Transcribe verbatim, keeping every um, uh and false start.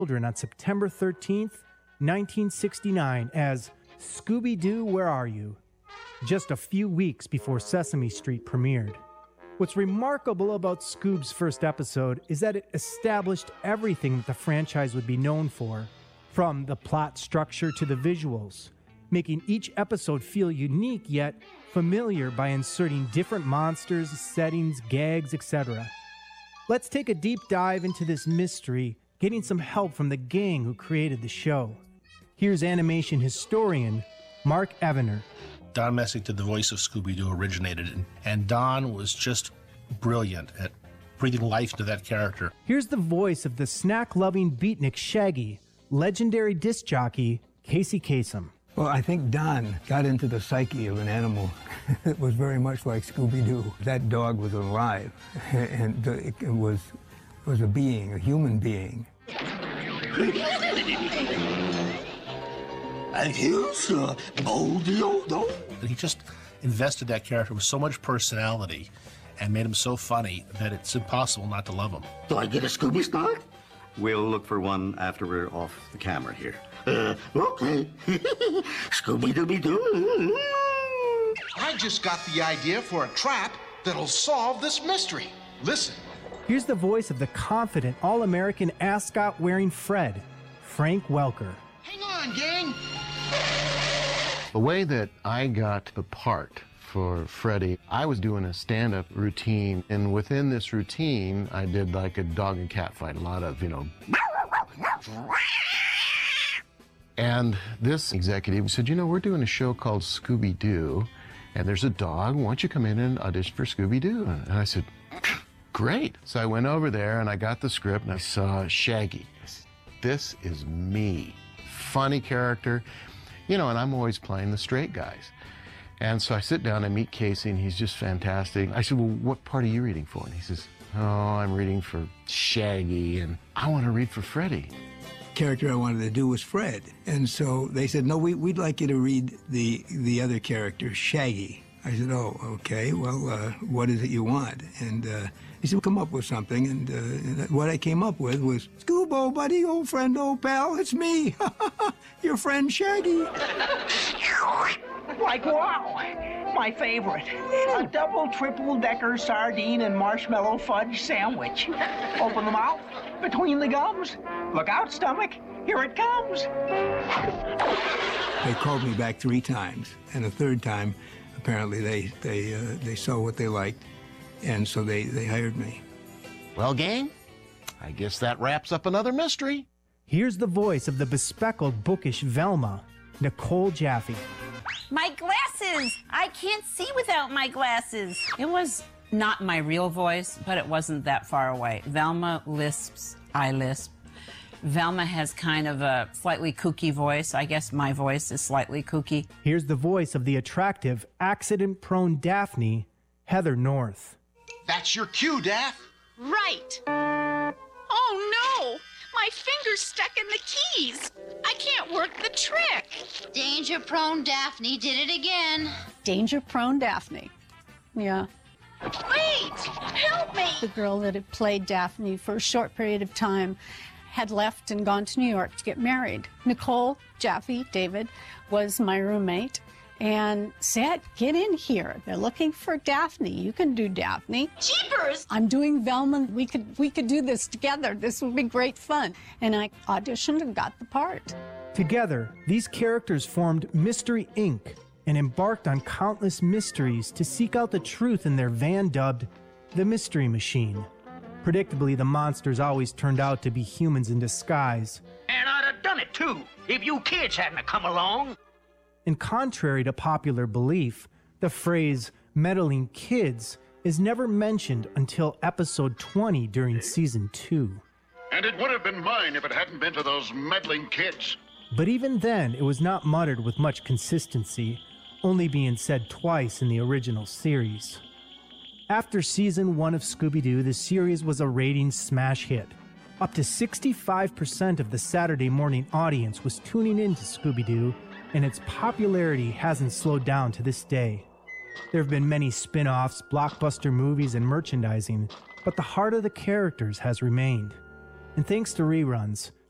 children on September thirteenth, nineteen sixty-nine as Scooby-Doo, Where Are You? Just a few weeks before Sesame Street premiered. What's remarkable about Scoob's first episode is that it established everything that the franchise would be known for, from the plot structure to the visuals, making each episode feel unique yet familiar by inserting different monsters, settings, gags, et cetera. Let's take a deep dive into this mystery, getting some help from the gang who created the show. Here's animation historian Mark Evener. Don Messick did the voice of Scooby-Doo, originated it, and Don was just brilliant at breathing life into that character. Here's the voice of the snack-loving beatnik Shaggy, legendary disc jockey Casey Kasem. Well, I think Don got into the psyche of an animal that was very much like Scooby-Doo. That dog was alive, and it was, was a being, a human being. And here's uh, Baldy Odo. He just invested that character with so much personality and made him so funny that it's impossible not to love him. Do I get a Scooby snack? We'll look for one after we're off the camera here. Uh, okay. Scooby-Dooby-Doo. I just got the idea for a trap that'll solve this mystery. Listen. Here's the voice of the confident, all-American ascot-wearing Fred, Frank Welker. Hang on, gang. The way that I got the part for Freddy, I was doing a stand-up routine, and within this routine, I did like a dog and cat fight, a lot of, you know. And this executive said, you know, we're doing a show called Scooby-Doo, and there's a dog. Why don't you come in and audition for Scooby-Doo? And I said, great. So I went over there, and I got the script, and I saw Shaggy. This is me. Funny character, you know, and I'm always playing the straight guys. And so I sit down and meet Casey, and he's just fantastic. I said, well, what part are you reading for? And he says, oh, I'm reading for Shaggy, and I want to read for Freddy. Character I wanted to do was Fred. And so they said, no, we, we'd like you to read the, the other character, Shaggy. I said, oh, okay, well, uh, what is it you want? And uh, he said, well, come up with something. And, uh, and what I came up with was, Scoobo, buddy, old friend, old pal, it's me, your friend Shaggy. Like, wow, my favorite. A double, triple-decker sardine and marshmallow fudge sandwich. Open the mouth, between the gums. Look out, stomach, here it comes. They called me back three times, and the third time, apparently they, they, uh, they saw what they liked, and so they, they hired me. Well, gang, I guess that wraps up another mystery. Here's the voice of the bespectacled, bookish Velma, Nicole Jaffe. My glasses! I can't see without my glasses. It was not my real voice, but it wasn't that far away. Velma lisps, I lisp. Velma has kind of a slightly kooky voice. I guess my voice is slightly kooky. Here's the voice of the attractive, accident-prone Daphne, Heather North. That's your cue, Daph. Right. Oh, no! My finger's stuck in the keys. I can't work the trick. Danger-prone Daphne did it again. Danger-prone Daphne. Yeah. Wait! Help me! The girl that had played Daphne for a short period of time had left and gone to New York to get married. Nicole Jaffe, David, was my roommate and said, get in here. They're looking for Daphne. You can do Daphne. Jeepers! I'm doing Velma. We could, we could do this together. This would be great fun. And I auditioned and got the part. Together, these characters formed Mystery Incorporated and embarked on countless mysteries to seek out the truth in their van dubbed The Mystery Machine. Predictably, the monsters always turned out to be humans in disguise. And I'd have done it, too, if you kids hadn't come along. And contrary to popular belief, the phrase meddling kids is never mentioned until episode twenty during season two. And it would have been mine if it hadn't been to those meddling kids. But even then, it was not muttered with much consistency, only being said twice in the original series. After season one of Scooby-Doo, the series was a ratings smash hit. Up to sixty-five percent of the Saturday morning audience was tuning in to Scooby-Doo, and its popularity hasn't slowed down to this day. There have been many spin-offs, blockbuster movies, and merchandising, but the heart of the characters has remained. And thanks to reruns,